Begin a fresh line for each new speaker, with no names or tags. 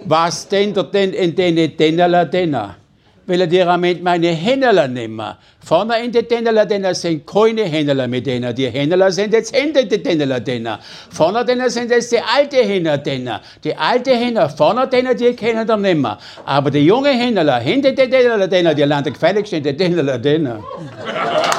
Was denn denn in den Dennerler Denner? Will die Rament meine Hennerler nehmen? Vorne in die Dennerler Denner sind keine Hennerler mit denen. Die Hennerler sind jetzt hinter die Dennerler Denner. Vorne Denner sind jetzt die alte Henner Denner. Die alte Henner, vorne Denner, die kennen dann nicht mehr. Aber die junge Hennerler, hinter die Dennerler Denner, die landen gefälligst in die Dennerler Denner.